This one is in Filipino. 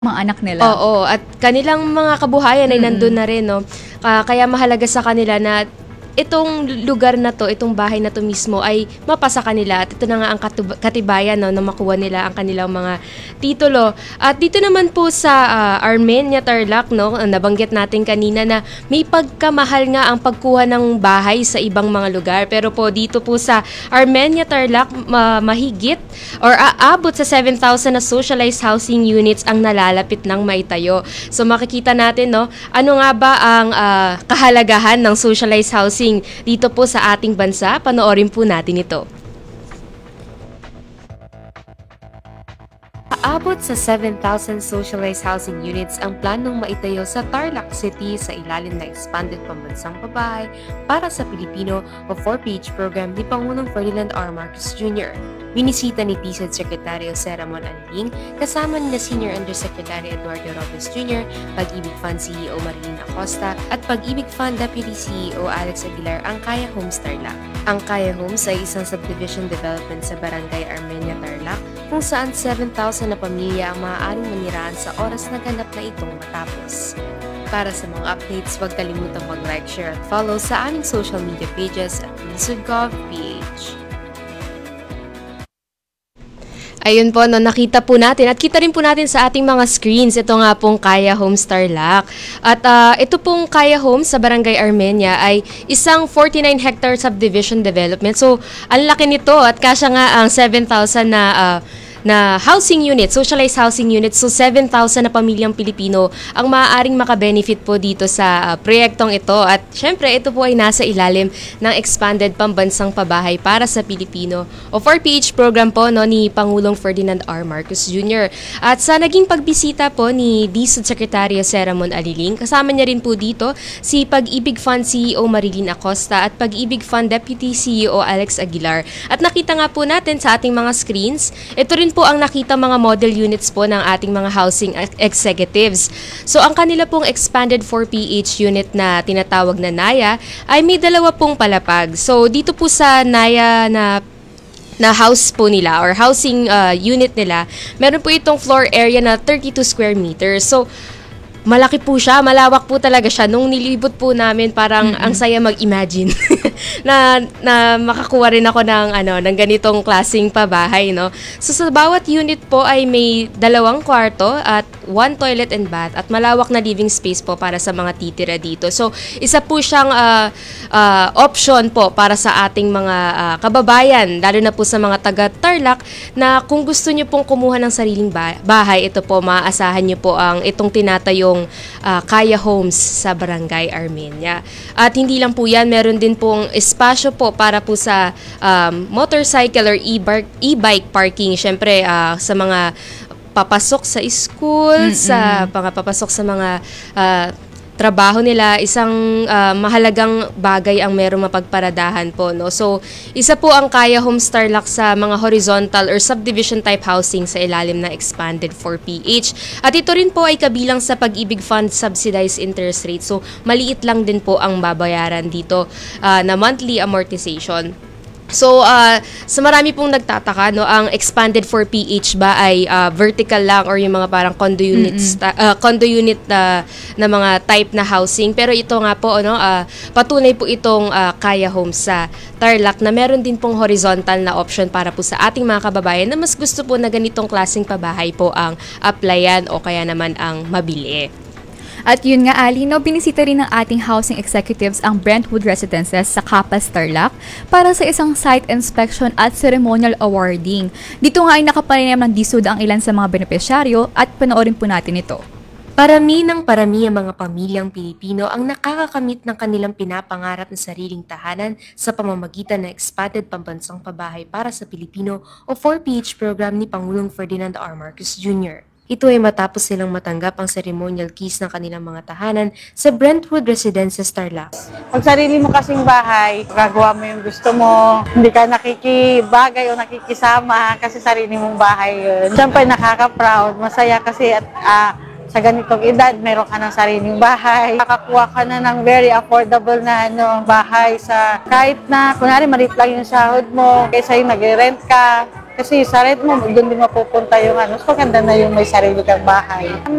mga anak nila. Oo, at kanilang mga kabuhayan ay nandun na rin, 'no? Kaya mahalaga sa kanila na itong lugar na 'to, itong bahay na 'to mismo ay mapasa kanila at ito na nga ang katibayan, 'no, na makuha nila ang kanilang mga titulo. At dito naman po sa Armenia, Tarlac, 'no, nabanggit natin kanina na may pagkamahal nga ang pagkuha ng bahay sa ibang mga lugar. Pero po dito po sa Armenia, Tarlac, mahigit or aabot sa 7,000 na socialized housing units ang nalalapit ng maitayo. So makikita natin, 'no, ano nga ba ang kahalagahan ng socialized housing dito po sa ating bansa. Panoorin po natin ito. Aabot sa 7,000 socialized housing units ang planong maitayo sa Tarlac City sa ilalim ng Expanded Pambansang Pabahay para sa Pilipino o 4PH program ni Pangulong Ferdinand R. Marcos Jr. Binisita ni TISAD Secretary Jose Ramon Aliling kasama ni Senior Undersecretary Eduardo Robles Jr., Pag-ibig Fund CEO Marilyn Acosta at Pag-ibig Fund Deputy CEO Alex Aguilar ang Kaya Homes Tarlac. Ang Kaya Homes ay isang subdivision development sa Barangay Armenia, Tarlac kung saan 7,000 na pamilya ang maaaring manirahan sa oras na ganap na itong matapos. Para sa mga updates, huwag kalimutang mag-like, share at follow sa aming social media pages at lisod.gov.ph. Ayun po, no, nakita po natin at kita rin po natin sa ating mga screens. Ito nga pong Kaya Homes Tarlac. At ito pong Kaya Homes sa Barangay Armenia ay isang 49-hectare subdivision development. So, ang laki nito at kasya nga ang 7,000 na housing unit, socialized housing unit. So 7,000 na pamilyang Pilipino ang maaaring makabenefit po dito sa proyektong ito. At syempre, ito po ay nasa ilalim ng Expanded Pambansang Pabahay para sa Pilipino o 4PH program po, no, ni Pangulong Ferdinand R. Marcos Jr. At sa naging pagbisita po ni DSUD Secretary Jose Ramon Aliling, kasama niya rin po dito si Pag-ibig Fund CEO Marilyn Acosta at Pag-ibig Fund Deputy CEO Alex Aguilar. At nakita nga po natin sa ating mga screens, ito rin po ang nakita mga model units po ng ating mga housing executives. So ang kanila pong expanded 4PH unit na tinatawag na NAYA ay may dalawa pong palapag. So dito po sa NAYA na house po nila or housing unit nila, meron po itong floor area na 32 square meters. So malaki po siya, malawak po talaga siya. Nung nilibot po namin, parang ang saya mag-imagine na makakuha rin ako ng ganitong klaseng pabahay, no. So sa bawat unit po ay may 2 kwarto at 1 toilet and bath at malawak na living space po para sa mga titira dito. So isa po siyang option po para sa ating mga kababayan, lalo na po sa mga taga Tarlac, na kung gusto niyo pong kumuha ng sariling bahay, ito po, maaasahan niyo po ang itong tinatayong Kaya Homes sa Barangay Armenia. At hindi lang po yan, meron din pong espasyo po para po sa motorcycle or e-bike parking. Siyempre, sa mga papasok sa school, sa mga papasok sa mga trabaho nila, isang mahalagang bagay ang merong mapagparadahan po, no. So, isa po ang Kaya Homes Tarlac sa mga horizontal or subdivision type housing sa ilalim na expanded 4PH. At ito rin po ay kabilang sa Pag-ibig Fund subsidized interest rate. So, maliit lang din po ang babayaran dito na monthly amortization. So, sa marami pong nagtataka, no, ang expanded 4PH ba ay vertical lang or yung mga parang condo units, condo unit na mga type na housing. Pero ito nga po, ano, patunay po itong Kaya Homes sa Tarlac na meron din pong horizontal na option para po sa ating mga kababayan na mas gusto po na ganitong klaseng pabahay po ang applyan o kaya naman ang mabili. At yun nga, Ali, no, binisita rin ng ating housing executives ang Brentwood Residences sa Capas, Tarlac para sa isang site inspection at ceremonial awarding. Dito nga ay nakapanayam ng DSUD ang ilan sa mga benepisyaryo at panoorin po natin ito. Parami ang mga pamilyang Pilipino ang nakakakamit ng kanilang pinapangarap na sariling tahanan sa pamamagitan ng Expanded Pambansang Pabahay para sa Pilipino o 4PH program ni Pangulong Ferdinand R. Marcos Jr. Ito ay matapos silang matanggap ang ceremonial keys ng kanilang mga tahanan sa Brentwood Residences, Tarlac. Pag sarili mo kasing bahay, gagawa mo yung gusto mo, hindi ka nakikibagay o nakikisama kasi sarili mong bahay yun. Siyempre nakaka-proud, masaya kasi at sa ganitong edad, meron ka ng sariling bahay. Nakakuha ka na ng very affordable na bahay sa kahit na, kunwari, maliit lang yung sahod mo, kaysa yung nag-rent ka. Kasi sa rent mo, doon din mapupunta yung ano. So, maganda na yung may sarili kang bahay.